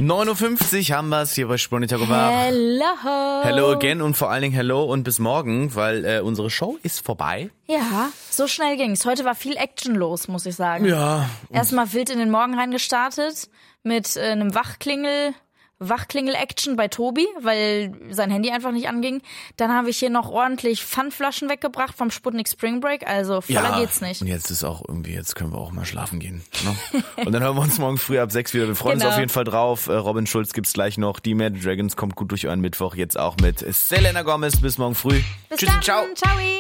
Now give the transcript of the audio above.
9.50 Uhr haben wir es hier bei Spronita gemacht. Hello again und vor allen Dingen hello und bis morgen, weil unsere Show ist vorbei. Ja, so schnell ging's. Heute war viel Action los, muss ich sagen. Ja. Erstmal wild in den Morgen reingestartet mit einem Wachklingel-Action bei Tobi, weil sein Handy einfach nicht anging. Dann habe ich hier noch ordentlich Pfandflaschen weggebracht vom Sputnik Spring Break, also voller geht's nicht. Und jetzt ist auch irgendwie, jetzt können wir auch mal schlafen gehen. Ne? Und dann hören wir uns morgen früh ab 6 wieder. Wir freuen uns auf jeden Fall drauf. Robin Schulz gibt's gleich noch. Die Mad Dragons kommt gut durch euren Mittwoch. Jetzt auch mit Selena Gomez. Bis morgen früh. Bis Tschüssi, dann. ciao. Ciao.